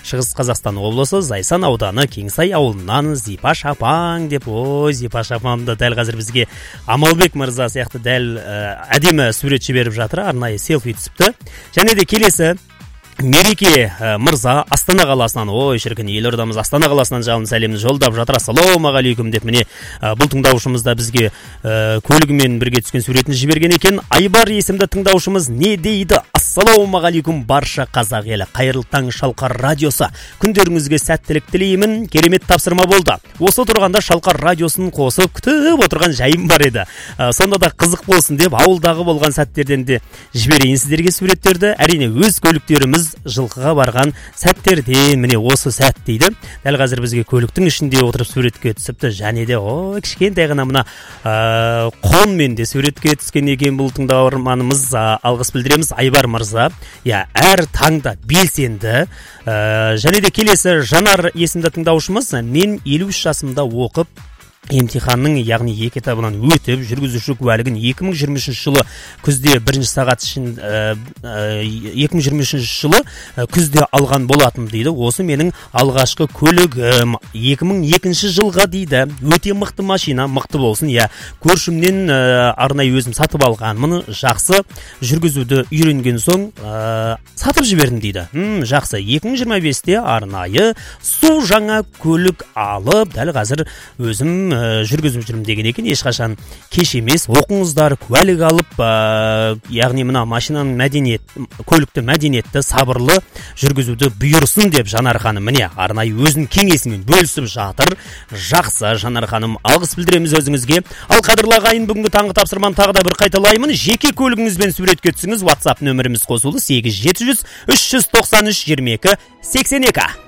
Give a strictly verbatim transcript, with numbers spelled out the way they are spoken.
Шығыс Қазақстан облысы Зайсан ауданы Кеңсай ауылынан Зипаш апаң деп, ой, Зипаш апамды дәл қазір бізге Амалбек мырза сияқты дәл әдемі сурет жіберіп жатыр, арнайы селфи түсіпті. Және де келесі Мереке мырза Астана қаласынан, ой шіркін, елордамыз Астана қаласынан жалын сәлемді жолдап жатыр. Ассалаумағалейкум деп, міне бұл тыңдаушымыз да бізге көлігімен бірге түскен суретін жіберген екен. Айбар есімді тыңдаушымыз не дейді? Ассалаумағалейкум барша қазақ елі, қайырлы таң Шалқар радиосы. Күндеріңізге сәттілік тілеймін, керемет тапсырма болды. Осы тұрғанда Шалқар радиосын қосып күтіп отырған жайым бар еді. Сонда да қызық болсын деп ауылдағы болған сәттерден де жіберейін сіздерге суреттерді. Әрине өз көліктеріміз жылқыға барған сәттерде, міне осы сәт дейді. Дәл қазір бізге көліктің ішінде отырып суретке түсіпті. Және де о кішкентай ғана мына қонмен де суретке түскен екен бұл тыңдарманымыз. Алғыс білдіреміз Айбар мырза. Я, әр таңда белсенді. Және де келесі Жанар есімді тыңдаушымыз, мен елу үш жасымда оқып емтиханның, яғни екі этабынан өтіп, жүргізуші куәлігін екі мың жиырма үшінші жылы күзде бірінші сағат ішін екі мың жиырма үшінші жылы күзде алған болатым дейді. Осы менің алғашқы көлігім екі мың екінші жылға дейді. Өте мықты машина, мықты болсын. Я, көршімнен арнайы өзім сатып алғанмын. Жақсы жүргізуді үйренген соң сатып жібердім дейді. М, жақсы. екі мың жиырма бесте арнайы су жаңа көлік алып, дәл қазір өзім жүргізіп жүрмін деген екен. Ешқашан кеш емес, оқыңыздар, куәлік алып, ә, яғни мына машинаның мәдениет, көлікті мәдениетті, сабырлы жүргізуді бұйырсын деп Жанар ханым міне арнайы өзінің кеңесімен бөлісіп жатыр. Жақсы, Жанар ханым, алғыс білдіреміз өзіңізге. Ал қадірлі ағайын, бүгінгі таңғы тапсырманы тағы да бір қайталаймын. Жеке көлігіңізбен суретке түсіңіз. WhatsApp нөміріміз қосулы сегіз жеті жүз үш жүз тоқсан үш жиырма екі сексен екі.